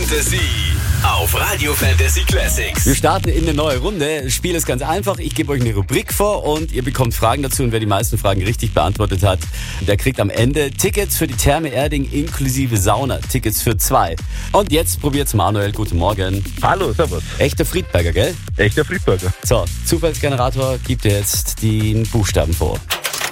Fantasy auf Radio Fantasy Classics. Wir starten in eine neue Runde. Das Spiel ist ganz einfach. Ich gebe euch eine Rubrik vor und ihr bekommt Fragen dazu. Und wer die meisten Fragen richtig beantwortet hat, der kriegt am Ende Tickets für die Therme Erding inklusive Sauna. Tickets für 2. Und jetzt probiert's Manuel. Guten Morgen. Hallo, servus. Echter Friedberger, gell? Echter Friedberger. So, Zufallsgenerator gibt dir jetzt den Buchstaben vor.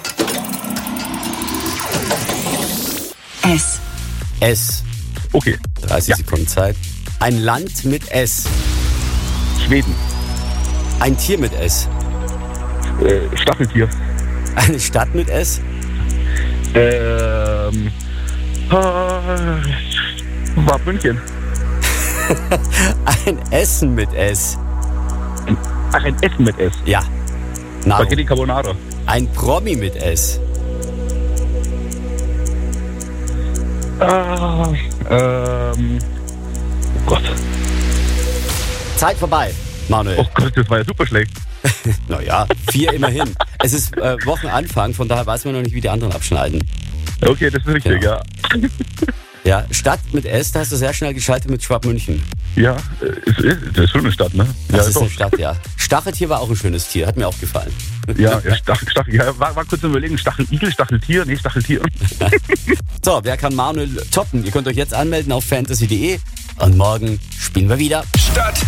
S. S. Okay. 30 Sekunden Zeit. Ein Land mit S. Schweden. Ein Tier mit S. Stacheltier. Eine Stadt mit S. War München. Ein Essen mit S. Ach, ein Essen mit S. Ja. Nahrung. Spaghetti Carbonara. Ein Promi mit S. Oh Gott. Zeit vorbei, Manuel. Oh Gott, das war ja super schlecht. Naja, 4 immerhin. Es ist Wochenanfang, von daher weiß man noch nicht, wie die anderen abschneiden. Okay, das ist richtig, Genau. ja. Ja, Stadt mit S, da hast du sehr schnell geschaltet mit Schwabmünchen. Ja, das ist schon eine Stadt, ne? Das ja, ist eine Stadt, ja. Stacheltier war auch ein schönes Tier, hat mir auch gefallen. Ja, Stachel, ja, war kurz am Überlegen, Stacheligel, Stacheltier, nee, Stacheltier. So, wer kann Manuel toppen? Ihr könnt euch jetzt anmelden auf fantasy.de und morgen spielen wir wieder. Stadt